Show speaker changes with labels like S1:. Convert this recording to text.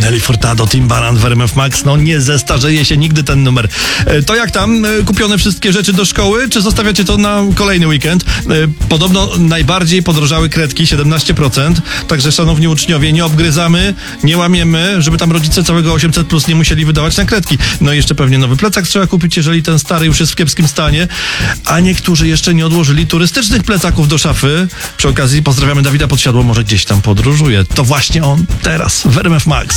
S1: Nelly Furtado, Timbaland w RMF Max. No nie zestarzeje się nigdy ten numer. To jak tam? Kupione wszystkie rzeczy do szkoły, czy zostawiacie to na kolejny weekend? Podobno najbardziej podrożały kredki, 17%. Także szanowni uczniowie, nie obgryzamy, nie łamiemy, żeby tam rodzice całego 800+ nie musieli wydawać na kredki. No i jeszcze pewnie nowy plecak trzeba kupić, jeżeli ten stary już jest w kiepskim stanie. A niektórzy jeszcze nie odłożyli turystycznych plecaków do szafy. Przy okazji pozdrawiamy Dawida Podsiadło, może gdzieś tam podróżuje. To właśnie on teraz w RMF Max.